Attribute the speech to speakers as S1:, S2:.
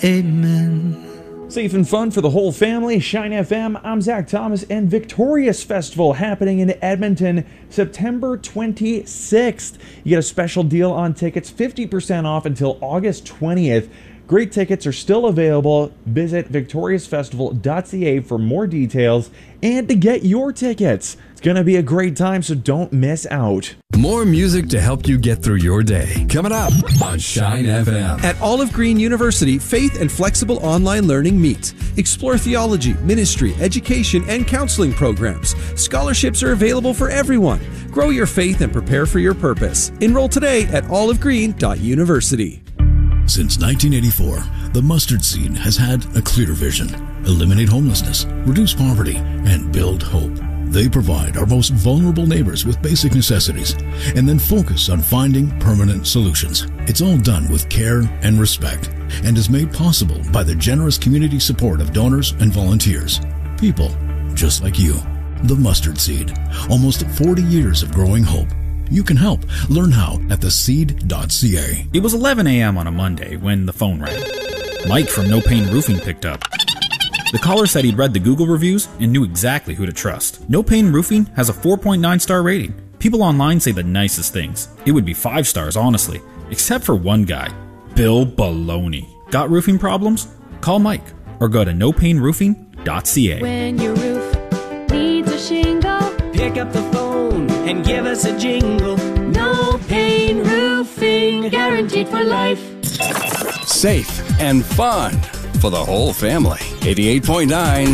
S1: Amen.
S2: Safe and fun for the whole family. Shine FM. I'm Zach Thomas, and Victorious Festival happening in Edmonton September 26th. You get a special deal on tickets, 50% off until August 20th. Great tickets are still available. Visit victoriousfestival.ca for more details and to get your tickets. It's going to be a great time, so don't miss out.
S3: More music to help you get through your day. Coming up on Shine FM.
S4: At Olive Green University, faith and flexible online learning meet. Explore theology, ministry, education, and counseling programs. Scholarships are available for everyone. Grow your faith and prepare for your purpose. Enroll today at olivegreen.university.
S5: Since 1984, the Mustard Seed has had a clear vision: eliminate homelessness, reduce poverty, and build hope. They provide our most vulnerable neighbors with basic necessities and then focus on finding permanent solutions. It's all done with care and respect and is made possible by the generous community support of donors and volunteers. People just like you. The Mustard Seed. Almost 40 years of growing hope. You can help. Learn how at theseed.ca.
S6: It was 11 a.m. on a Monday when the phone rang. Mike from No Pain Roofing picked up. The caller said he'd read the Google reviews and knew exactly who to trust. No Pain Roofing has a 4.9 star rating. People online say the nicest things. It would be 5 stars, honestly. Except for one guy, Bill Baloney. Got roofing problems? Call Mike or go to nopainroofing.ca.
S7: When your roof needs a shingle, pick up the phone and give us a jingle. No Pain Roofing, guaranteed for life.
S3: Safe and fun for the whole family. 88.9